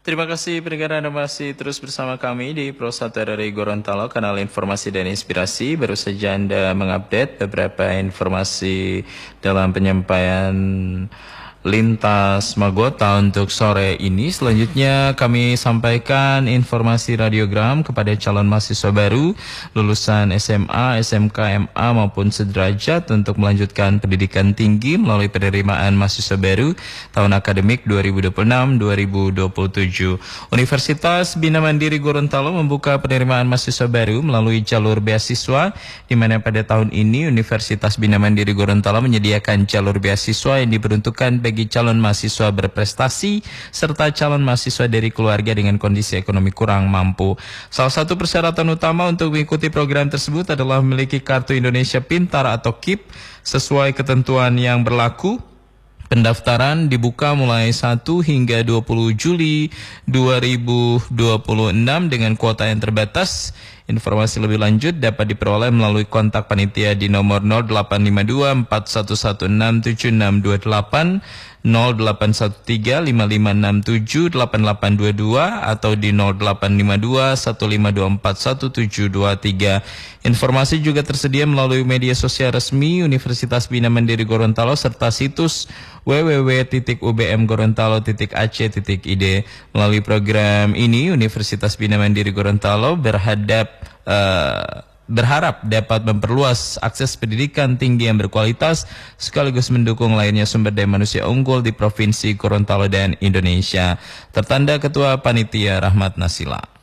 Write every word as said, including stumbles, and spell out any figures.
Terima kasih pendengar, Anda masih terus bersama kami di Pro satu R R I Gorontalo, kanal informasi dan inspirasi. Baru saja Anda mengupdate beberapa informasi dalam penyampaian lintas Magota untuk sore ini. Selanjutnya kami sampaikan informasi radiogram kepada calon mahasiswa baru lulusan S M A, S M K, M A maupun sederajat untuk melanjutkan pendidikan tinggi melalui penerimaan mahasiswa baru tahun akademik dua ribu dua puluh enam dua ribu dua puluh tujuh. Universitas Bina Mandiri Gorontalo membuka penerimaan mahasiswa baru melalui jalur beasiswa, di mana pada tahun ini Universitas Bina Mandiri Gorontalo menyediakan jalur beasiswa yang diperuntukkan bagi calon mahasiswa berprestasi serta calon mahasiswa dari keluarga dengan kondisi ekonomi kurang mampu. Salah satu persyaratan utama untuk mengikuti program tersebut adalah memiliki kartu Indonesia Pintar atau K I P sesuai ketentuan yang berlaku. Pendaftaran dibuka mulai satu hingga dua puluh Juli dua ribu dua puluh enam dengan kuota yang terbatas. Informasi lebih lanjut dapat diperoleh melalui kontak panitia di nomor nol delapan lima dua empat satu satu enam tujuh enam dua delapan, nol delapan satu tiga lima lima enam tujuh delapan delapan dua dua atau di nol delapan lima dua satu lima dua empat satu tujuh dua tiga. Informasi juga tersedia melalui media sosial resmi Universitas Bina Mandiri Gorontalo serta situs w w w titik u b m gorontalo titik a c titik i d. Melalui program ini Universitas Bina Mandiri Gorontalo berhadap uh, berharap dapat memperluas akses pendidikan tinggi yang berkualitas sekaligus mendukung lahirnya sumber daya manusia unggul di Provinsi Gorontalo dan Indonesia. Tertanda Ketua Panitia Rahmat Nasila.